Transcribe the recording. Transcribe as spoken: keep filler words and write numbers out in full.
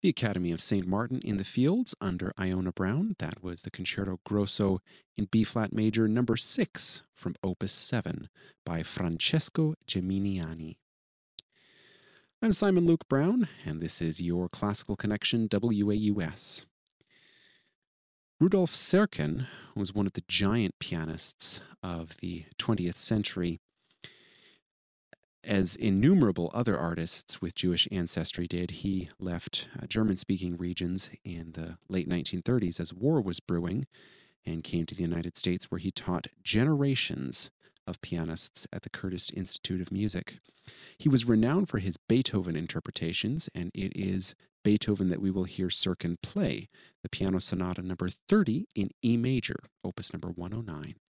The Academy of Saint Martin in the Fields under Iona Brown. That was the Concerto Grosso in B flat major, number six from Opus seven by Francesco Geminiani. I'm Simon Luke Brown, and this is your Classical Connection W A U S. Rudolf Serkin was one of the giant pianists of the twentieth century. As innumerable other artists with Jewish ancestry did, he left uh, German-speaking regions in the late nineteen thirties as war was brewing and came to the United States, where he taught generations of pianists at the Curtis Institute of Music. He was renowned for his Beethoven interpretations, and it is Beethoven that we will hear Serkin play, the Piano Sonata number thirty in E major, opus number one oh nine.